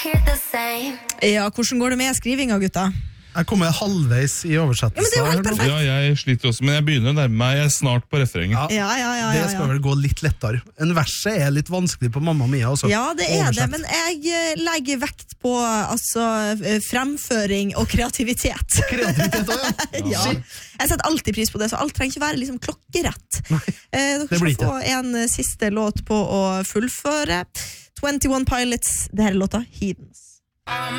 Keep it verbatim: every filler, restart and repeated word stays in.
Ja, hvordan går det med skrivinga, gutta? Jeg kommer halvveis i oversettelsen. Ja, men det er jo helt perfekt. Ja, jeg sliter også, men jeg begynner å nærme meg. Jeg er snart på refrenget. Ja, Ja, ja, ja, det ja, skal ja. vel gå litt lettere. En verset er litt vanskelig på Mamma Mia også. Ja, det er det, Oversett. men jeg eh, legger vekt på altså, eh, fremføring og kreativitet. Kreativitet også, ja. Ja. Jeg setter alltid pris på det, så alt trenger ikke være liksom klokkerett. Eh, dere det blir skal få en eh, siste låt på å fullføre. twenty-one Pilots, det her er låta Heathens.